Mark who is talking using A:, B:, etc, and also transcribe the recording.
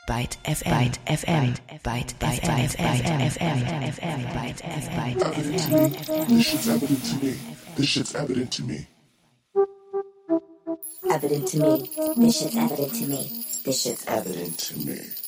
A: Byte FM, Byte FM, Byte FM, Byte FM.
B: This shit's evident to me. This shit's evident to me.
C: Evident to me. This shit's evident to me. This shit's
B: Evident to me.